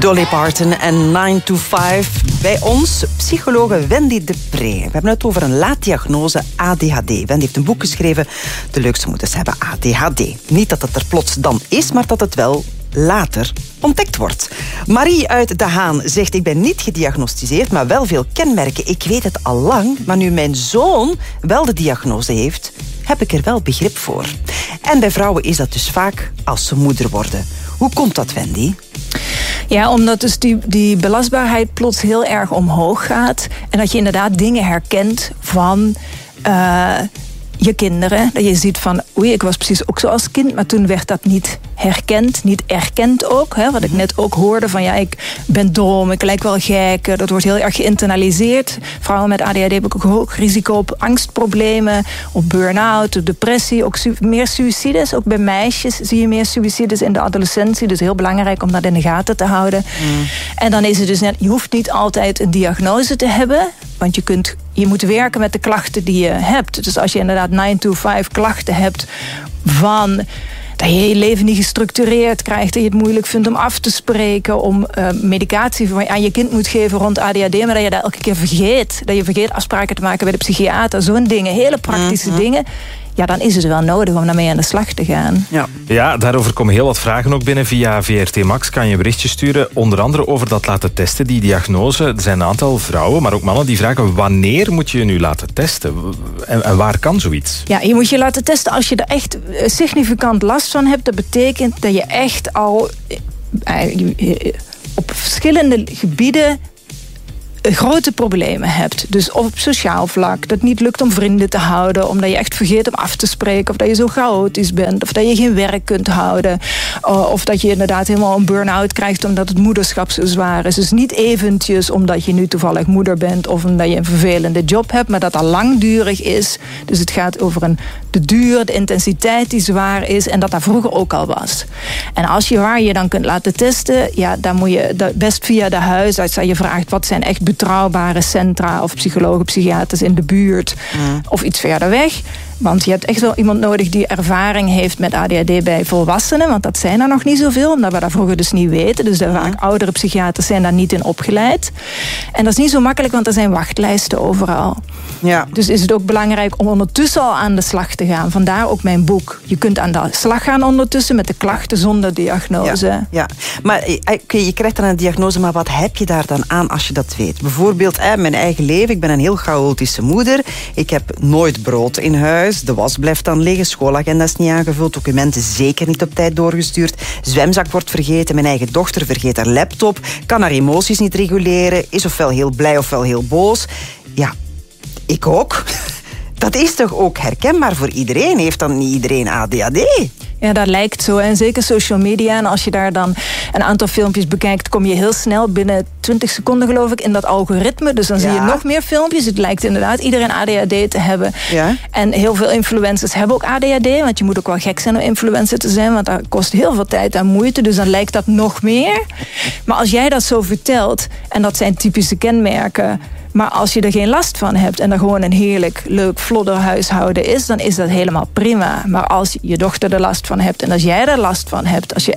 Dolly Parton en 9 to 5. Bij ons psychologe Wendy de Pre. We hebben het over een laatdiagnose ADHD. Wendy heeft een boek geschreven. De leukste moeders hebben ADHD. Niet dat het er plots dan is, maar dat het wel later ontdekt wordt. Marie uit De Haan zegt: ik ben niet gediagnosticeerd, maar wel veel kenmerken. Ik weet het al lang, maar nu mijn zoon wel de diagnose heeft, heb ik er wel begrip voor. En bij vrouwen is dat dus vaak als ze moeder worden. Hoe komt dat, Wendy? Ja, omdat dus die belastbaarheid plots heel erg omhoog gaat. En dat je inderdaad dingen herkent van je kinderen. Dat je ziet van, oei, ik was precies ook zo als kind, maar toen werd dat niet herkend, niet erkend ook. Hè? Wat ik net ook hoorde van, ja, ik ben dom, ik lijk wel gek. Dat wordt heel erg geïnternaliseerd. Vrouwen met ADHD hebben ook een hoog risico op angstproblemen, op burn-out, op depressie, ook meer suïcides. Ook bij meisjes zie je meer suïcides in de adolescentie. Dus heel belangrijk om dat in de gaten te houden. En dan is het dus net, je hoeft niet altijd een diagnose te hebben, want je moet werken met de klachten die je hebt. Dus als je inderdaad 9 to 5 klachten hebt van dat je je leven niet gestructureerd krijgt, dat je het moeilijk vindt om af te spreken, om medicatie aan je kind moet geven rond ADHD, maar dat je dat elke keer vergeet. Dat je vergeet afspraken te maken bij de psychiater. Zo'n dingen, hele praktische dingen. Ja, dan is het wel nodig om daarmee aan de slag te gaan. Ja, daarover komen heel wat vragen ook binnen. Via VRT Max kan je een berichtje sturen. Onder andere over dat laten testen, die diagnose. Er zijn een aantal vrouwen, maar ook mannen die vragen: wanneer moet je je nu laten testen? En waar kan zoiets? Ja, je moet je laten testen als je er echt significant last van hebt. Dat betekent dat je echt al op verschillende gebieden grote problemen hebt. Dus op sociaal vlak, dat het niet lukt om vrienden te houden, omdat je echt vergeet om af te spreken, of dat je zo chaotisch bent, of dat je geen werk kunt houden, of dat je inderdaad helemaal een burn-out krijgt omdat het moederschap zo zwaar is. Dus niet eventjes omdat je nu toevallig moeder bent of omdat je een vervelende job hebt, maar dat al langdurig is. Dus het gaat over de duur, de intensiteit die zwaar is en dat daar vroeger ook al was. En waar je dan kunt laten testen, ja, dan moet je best via de huisarts, als je vraagt wat zijn echt betrouwbare centra of psychologen, psychiaters in de buurt of iets verder weg. Want je hebt echt wel iemand nodig die ervaring heeft met ADHD bij volwassenen. Want dat zijn er nog niet zoveel, omdat we dat vroeger dus niet weten. Dus vaak oudere psychiaters zijn daar niet in opgeleid. En dat is niet zo makkelijk, want er zijn wachtlijsten overal. Ja. Dus is het ook belangrijk om ondertussen al aan de slag te gaan. Vandaar ook mijn boek. Je kunt aan de slag gaan ondertussen met de klachten zonder diagnose. Ja. Maar je krijgt dan een diagnose, maar wat heb je daar dan aan als je dat weet? Bijvoorbeeld mijn eigen leven. Ik ben een heel chaotische moeder. Ik heb nooit brood in huis. De was blijft dan liggen, schoolagenda is niet aangevuld, documenten zeker niet op tijd doorgestuurd, zwemzak wordt vergeten, mijn eigen dochter vergeet haar laptop, kan haar emoties niet reguleren, is ofwel heel blij ofwel heel boos. Ja, ik ook. Dat is toch ook herkenbaar voor iedereen? Heeft dan niet iedereen ADHD? Ja, dat lijkt zo. En zeker social media. En als je daar dan een aantal filmpjes bekijkt, kom je heel snel binnen 20 seconden, geloof ik, in dat algoritme. Dus dan zie je nog meer filmpjes. Het lijkt inderdaad iedereen ADHD te hebben. Ja. En heel veel influencers hebben ook ADHD. Want je moet ook wel gek zijn om influencer te zijn. Want dat kost heel veel tijd en moeite. Dus dan lijkt dat nog meer. Maar als jij dat zo vertelt, en dat zijn typische kenmerken, maar als je er geen last van hebt en er gewoon een heerlijk, leuk, vlodder huishouden is, dan is dat helemaal prima. Maar als je dochter er last van hebt en als jij er last van hebt, als je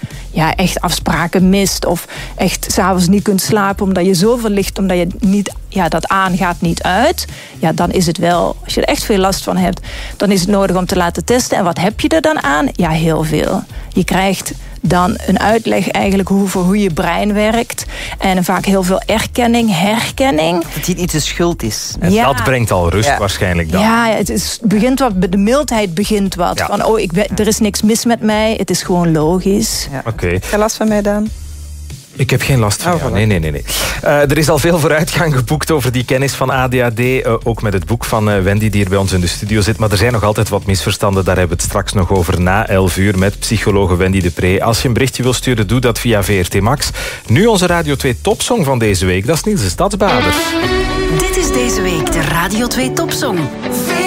echt afspraken mist of echt 's avonds niet kunt slapen omdat je zoveel ligt, omdat je niet, dat aan gaat niet uit, dan is het wel, als je er echt veel last van hebt, dan is het nodig om te laten testen. En wat heb je er dan aan? Ja, heel veel. Je krijgt dan een uitleg eigenlijk voor hoe je brein werkt. En vaak heel veel herkenning. Dat het niet de schuld is. En dat brengt al rust waarschijnlijk dan. Ja, begint wat, de mildheid begint wat. Ja. Van, er is niks mis met mij, het is gewoon logisch. Ja. Okay. Heb je last van mij dan? Ik heb geen last van jou. Nee. Er is al veel vooruitgang geboekt over die kennis van ADHD. Ook met het boek van Wendy, die hier bij ons in de studio zit. Maar er zijn nog altijd wat misverstanden. Daar hebben we het straks nog over na 11 uur met psychologe Wendy de Pre. Als je een berichtje wil sturen, doe dat via VRT Max. Nu onze Radio 2 topsong van deze week. Dat is Niels de Stadsbader. Dit is deze week de Radio 2 topsong.